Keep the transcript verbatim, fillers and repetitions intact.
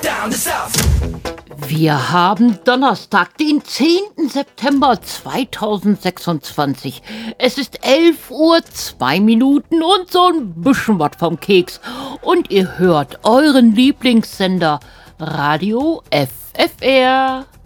Wir haben Donnerstag, den zehnten September zweitausendsechsundzwanzig. Es ist elf Uhr zwei Minuten und so ein bisschen was vom Keks. Und ihr hört euren Lieblingssender Radio F F R.